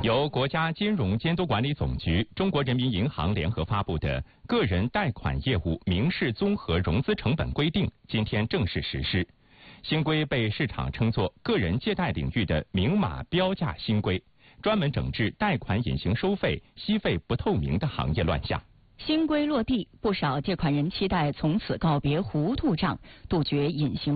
由国家金融监督管理总局、中国人民银行联合发布的《个人贷款业务明示综合融资成本规定》今天正式实施。新规被市场称作个人借贷领域的明码标价新规，专门整治贷款隐形收费、息费不透明的行业乱象。 新规落地，不少借款人期待从此告别糊涂账，杜绝隐形